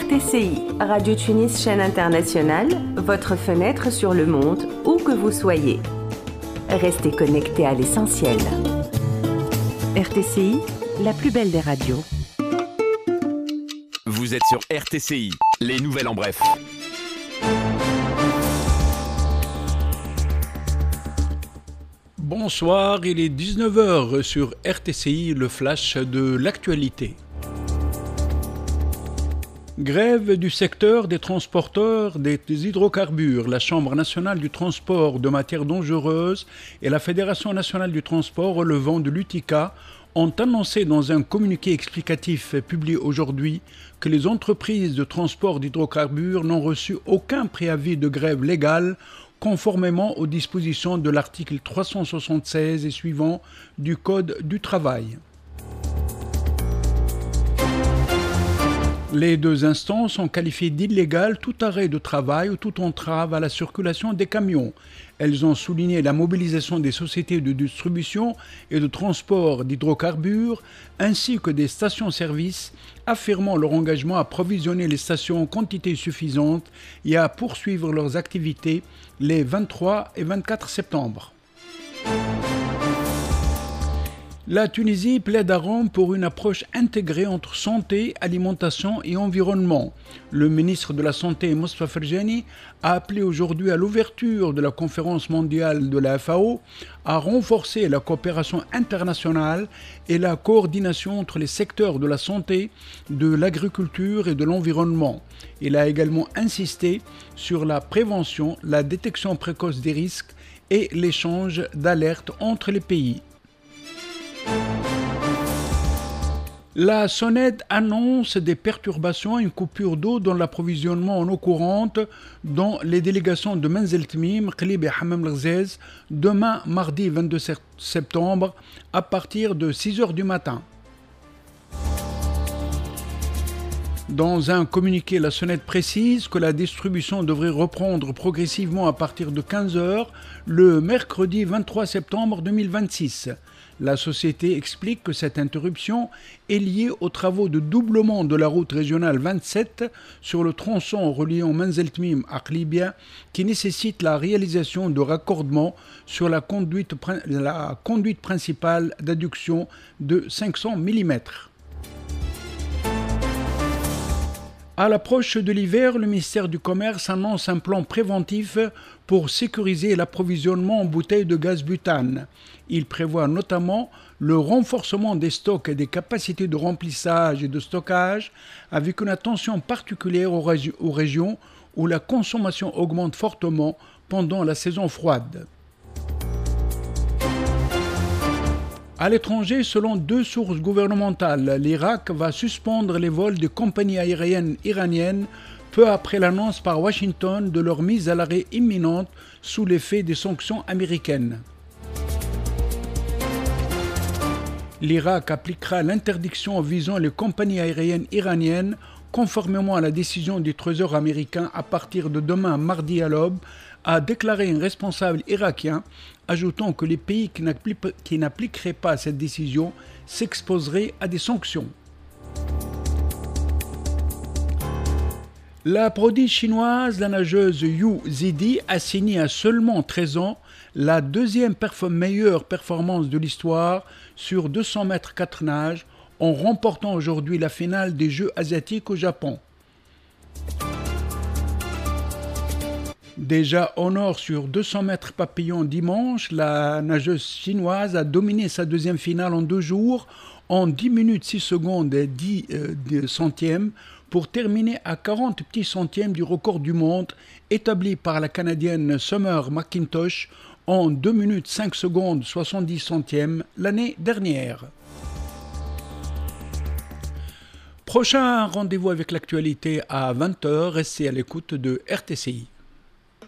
RTCI, Radio Tunis Chaîne Internationale, votre fenêtre sur le monde, où que vous soyez. Restez connectés à l'essentiel. RTCI, la plus belle des radios. Vous êtes sur RTCI, les nouvelles en bref. Bonsoir, il est 19h sur RTCI, le flash de l'actualité. Grève du secteur des transporteurs des hydrocarbures. La Chambre nationale du transport de matières dangereuses et la Fédération nationale du transport relevant de l'UTICA ont annoncé dans un communiqué explicatif publié aujourd'hui que les entreprises de transport d'hydrocarbures n'ont reçu aucun préavis de grève légale conformément aux dispositions de l'article 376 et suivant du Code du travail. Les deux instances ont qualifié d'illégal tout arrêt de travail ou toute entrave à la circulation des camions. Elles ont souligné la mobilisation des sociétés de distribution et de transport d'hydrocarbures ainsi que des stations-service, affirmant leur engagement à provisionner les stations en quantité suffisante et à poursuivre leurs activités les 23 et 24 septembre. La Tunisie plaide à Rome pour une approche intégrée entre santé, alimentation et environnement. Le ministre de la Santé, Moustafa Ferjani, a appelé aujourd'hui à l'ouverture de la conférence mondiale de la FAO à renforcer la coopération internationale et la coordination entre les secteurs de la santé, de l'agriculture et de l'environnement. Il a également insisté sur la prévention, la détection précoce des risques et l'échange d'alertes entre les pays. La SONED annonce des perturbations et une coupure d'eau dans l'approvisionnement en eau courante dans les délégations de Menzeltmim, Qlib et Hammam el-Ghzez demain mardi 22 septembre à partir de 6h du matin. Dans un communiqué, la SONED précise que la distribution devrait reprendre progressivement à partir de 15h le mercredi 23 septembre 2026. La société explique que cette interruption est liée aux travaux de doublement de la route régionale 27 sur le tronçon reliant Menzeltmim à Qlibia qui nécessite la réalisation de raccordements sur la conduite principale d'adduction de 500 mm. À l'approche de l'hiver, le ministère du Commerce annonce un plan préventif pour sécuriser l'approvisionnement en bouteilles de gaz butane. Il prévoit notamment le renforcement des stocks et des capacités de remplissage et de stockage avec une attention particulière aux régions où la consommation augmente fortement pendant la saison froide. À l'étranger, selon deux sources gouvernementales, l'Irak va suspendre les vols des compagnies aériennes iraniennes peu après l'annonce par Washington de leur mise à l'arrêt imminente sous l'effet des sanctions américaines. L'Irak appliquera l'interdiction visant les compagnies aériennes iraniennes conformément à la décision du Trésor américain à partir de demain mardi à l'aube, a déclaré un responsable irakien, ajoutant que les pays qui n'appliqueraient pas cette décision s'exposeraient à des sanctions. La prodige chinoise, la nageuse Yu Zidi, a signé à seulement 13 ans la deuxième meilleure performance de l'histoire sur 200 mètres 4 nages en remportant aujourd'hui la finale des Jeux asiatiques au Japon. Déjà en or sur 200 mètres papillon dimanche, la nageuse chinoise a dominé sa deuxième finale en 2 jours en 10 minutes 6 secondes et 10 centièmes pour terminer à 40 petits centièmes du record du monde établi par la Canadienne Summer McIntosh en 2 minutes 5 secondes 70 centièmes l'année dernière. Prochain rendez-vous avec l'actualité à 20h, restez à l'écoute de RTCI.